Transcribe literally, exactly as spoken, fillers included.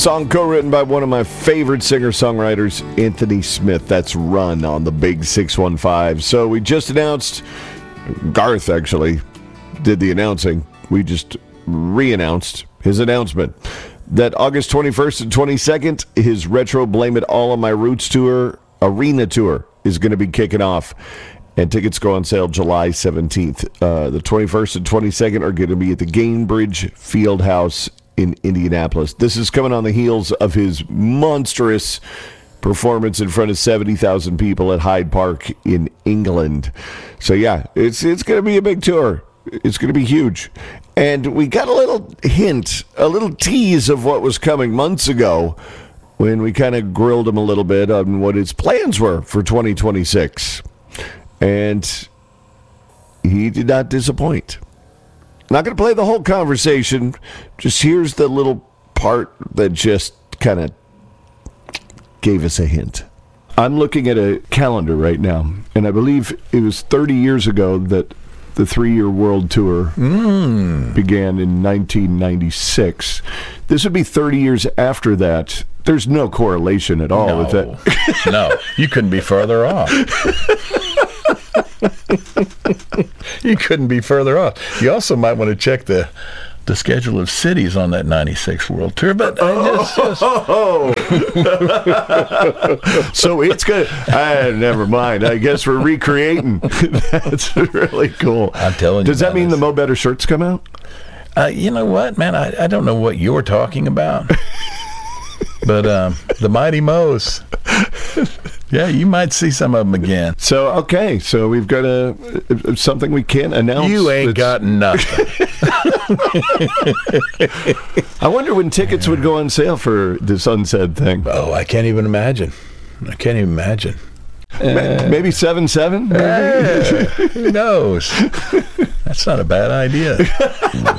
Song co-written by one of my favorite singer-songwriters, Anthony Smith. That's Run on the Big six one five. So we just announced, Garth actually did the announcing. We just re-announced his announcement that August twenty-first and twenty-second, his Retro Blame It All on My Roots tour, arena tour, is going to be kicking off. And tickets go on sale July seventeenth. Uh, the twenty-first and twenty-second are going to be at the Gainbridge Fieldhouse in Indianapolis. This is coming on the heels of his monstrous performance in front of seventy thousand people at Hyde Park in England. So yeah, it's it's going to be a big tour. It's going to be huge. And we got a little hint, a little tease of what was coming months ago when we kind of grilled him a little bit on what his plans were for twenty twenty-six. And he did not disappoint. Not going to play the whole conversation. Just here's the little part that just kind of gave us a hint. I'm looking at a calendar right now, and I believe it was thirty years ago that the three-year world tour mm. began in nineteen ninety-six. This would be thirty years after that. There's no correlation at all no. with that. No, you couldn't be further off. You couldn't be further off. You also might want to check the the schedule of cities on that ninety-six World Tour. But I just, just... Oh. So it's good. I, never mind. I guess we're recreating. That's really cool. I'm telling Does you. Does that mean the Mo Better shirts come out? Uh, you know what, man? I, I don't know what you're talking about. But um, the Mighty Mo's, yeah, you might see some of them again. So, okay, so we've got a, something we can't announce. You ain't got nothing. I wonder when tickets would go on sale for this unsaid thing. Oh, I can't even imagine. I can't even imagine. Uh, maybe seven seven? Uh, who knows? That's not a bad idea.